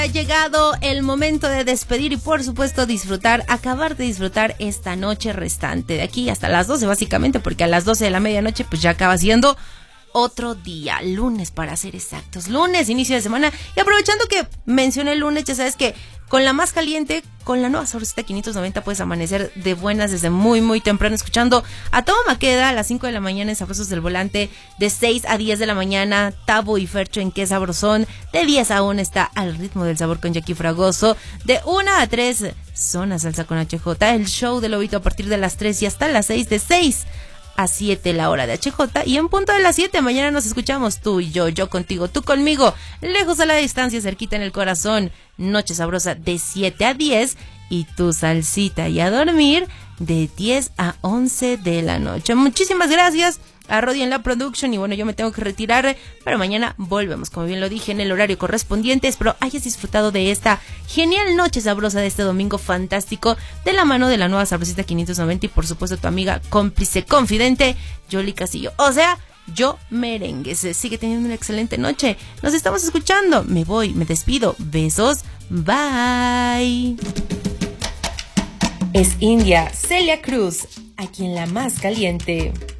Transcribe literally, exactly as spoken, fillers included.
Ha llegado el momento de despedir y por supuesto disfrutar, acabar de disfrutar esta noche restante, de aquí hasta las doce básicamente, porque a las doce de la medianoche pues ya acaba siendo otro día, lunes para ser exactos, lunes, inicio de semana. Y aprovechando que mencioné el lunes, ya sabes que con la más caliente, con la nueva Sabrosita quinientos noventa puedes amanecer de buenas desde muy muy temprano escuchando a Toma Maqueda a las cinco de la mañana en Sabrosos del Volante, de seis a diez de la mañana Tabo y Fercho en Qué Sabrosón, de diez a una está Al Ritmo del Sabor con Jackie Fragoso, de una a tres Zona Salsa con H J, el show de Lobito a partir de las tres y hasta las seis, de seis a siete la hora de H J, y en punto de las siete mañana nos escuchamos tú y yo, yo contigo, tú conmigo, lejos a la distancia, cerquita en el corazón, Noche Sabrosa de siete a diez y tu salsita y a dormir de diez a once de la noche. Muchísimas gracias a Rodi en la production y bueno, yo me tengo que retirar, pero mañana volvemos, como bien lo dije, en el horario correspondiente. Espero hayas disfrutado de esta genial noche sabrosa de este domingo fantástico de la mano de la nueva Sabrosita quinientos noventa y por supuesto tu amiga cómplice confidente Yoli Castillo, o sea, Yo Merengue. Se sigue teniendo una excelente noche, nos estamos escuchando, me voy, me despido, besos, bye. Es India Celia Cruz, aquí en La Más Caliente.